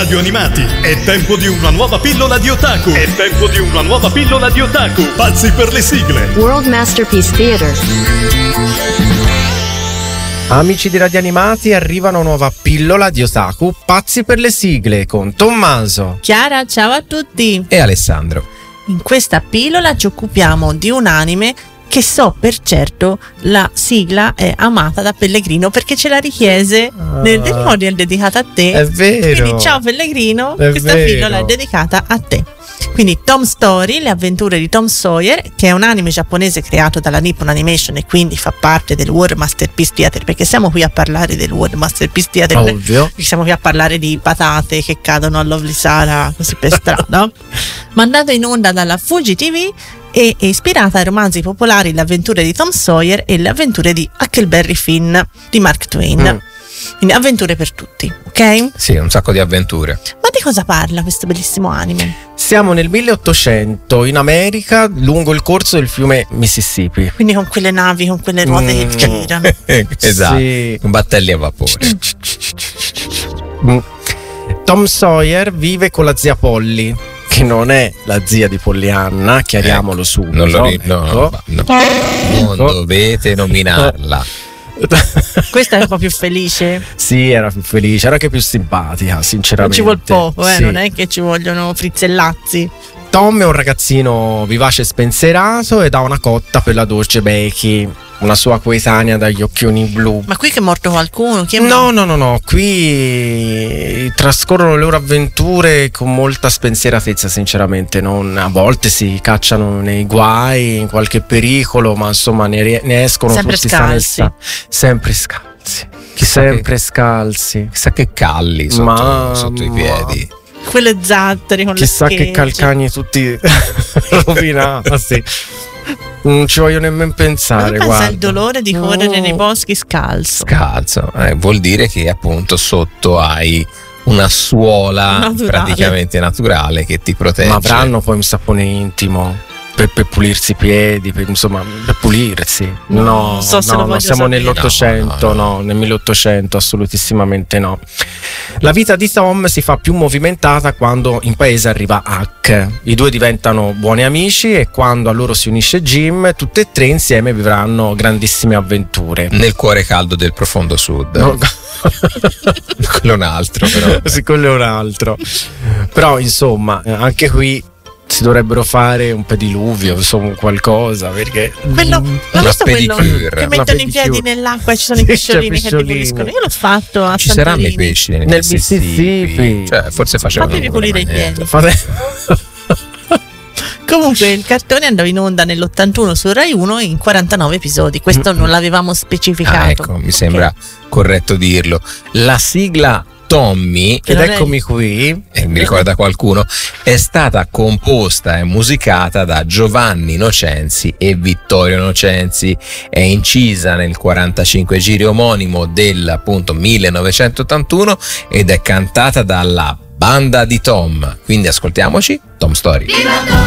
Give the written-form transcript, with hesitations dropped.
Radio Animati. È tempo di una nuova pillola di otaku. Pazzi per le sigle. World Masterpiece Theater. Amici di Radio Animati, arriva una nuova pillola di otaku, Pazzi per le sigle, con Tommaso, Chiara, ciao a tutti. E Alessandro. In questa pillola ci occupiamo di un anime che so per certo la sigla è amata da Pellegrino perché ce la richiese nel Memorial dedicata a te. È vero. Quindi ciao Pellegrino, È questa vero. pillola è dedicata a te. Quindi Tom Story, le avventure di Tom Sawyer, che è un anime giapponese creato dalla Nippon Animation e quindi fa parte del World Masterpiece Theater, perché siamo qui a parlare del World Masterpiece Theater. Ovvio. Siamo qui a parlare di patate che cadono a Lovely Sara così per strada. Mandato in onda dalla Fuji TV e è ispirata ai romanzi popolari Le avventure di Tom Sawyer e Le avventure di Huckleberry Finn di Mark Twain. Quindi avventure per tutti, ok? Sì, un sacco di avventure. Ma di cosa parla questo bellissimo anime? Siamo nel 1800 in America, lungo il corso del fiume Mississippi. Quindi con quelle navi, con quelle ruote che girano. Esatto, Sì. con battelli a vapore. Tom Sawyer vive con la zia Polly, che non è la zia di Pollyanna, chiariamolo subito. Non lo ecco. non dovete nominarla. Questa è un po' più felice. Sì, era più felice, era anche più simpatica, Non sinceramente. ci vuol poco, Sì. non è che ci vogliono frizzellazzi. Tom è un ragazzino vivace e spensierato ed ha una cotta per la dolce Becky, una sua coetanea dagli occhioni blu. Ma qui che è morto qualcuno? Chi è No, qui trascorrono le loro avventure con molta spensieratezza, sinceramente. A volte si cacciano nei guai, in qualche pericolo, ma insomma ne escono Sempre tutti scalzi. sempre scalzi. Chissà Sempre scalzi. Chissà che calli sotto i piedi. Quelle zattere con Chissà le che schegge. calcagni tutti rovinati. Non ci voglio nemmeno Ma pensare, tu pensa guarda. al dolore di correre nei boschi scalzo? Scalzo, vuol dire che appunto sotto hai una suola Naturale. praticamente naturale che ti protegge. Ma avranno poi un sapone intimo per pulirsi i piedi, per pulirsi. No, Non so se lo voglio siamo sapere. nell'800, no, nel 1800 assolutissimamente no. La vita di Tom si fa più movimentata quando in paese arriva Huck. I due diventano buoni amici e quando a loro si unisce Jim, tutte e tre insieme vivranno grandissime avventure. Nel cuore caldo del profondo sud. No. Quello è un altro, però. Sì, quello è un altro. Però insomma, anche qui si dovrebbero fare un pediluvio, insomma qualcosa, perché Quello, ma questo è quello pedicure. che Una mettono i piedi pedicure. nell'acqua e ci sono Sì, i pesciolini c'è che pesciolini. ti puliscono. Io l'ho fatto a Ci saranno i Santorini. pesci Nel Mississippi. Cioè, forse facevano Fatemi pulire i piedi. Fate... Comunque il cartone andò in onda nell'81 su Rai 1 in 49 episodi. Questo non l'avevamo specificato. Ecco, mi sembra corretto dirlo. La sigla Tommy, Che Ed non è- eccomi qui. mi ricorda qualcuno, è stata composta e musicata da Giovanni Nocenzi e Vittorio Nocenzi. È incisa nel 45 giri omonimo del appunto 1981 ed è cantata dalla banda di Tom. Quindi ascoltiamoci Tom Story.